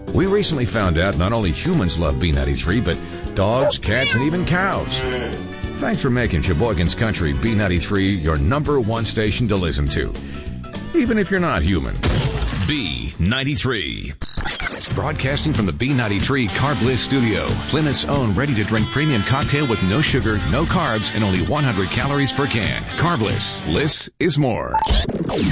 We recently found out not only humans love B93, but dogs, cats, and even cows. Thanks for making Sheboygan's Country B93 your number one station to listen to, even if you're not human. B93. Broadcasting from the B93 Carb Bliss studio, Plymouth's own ready-to-drink premium cocktail with no sugar, no carbs, and only 100 calories per can. Carb Bliss. Bliss is more.